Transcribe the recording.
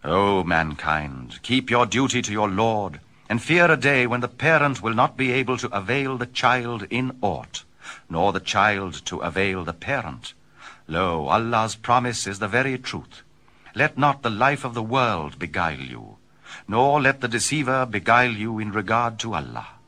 O mankind, keep your duty to your Lord, and fear a day when the parent will not be able to avail the child in aught, nor the child to avail the parent. Lo, Allah's promise is the very truth. Let not the life of the world beguile you, nor let the deceiver beguile you in regard to Allah.